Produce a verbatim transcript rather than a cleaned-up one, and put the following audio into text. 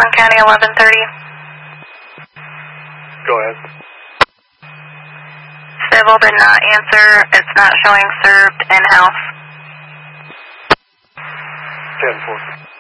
Oakland County eleven thirty. Go ahead. Civil did not answer. It's not showing served in-house. ten four.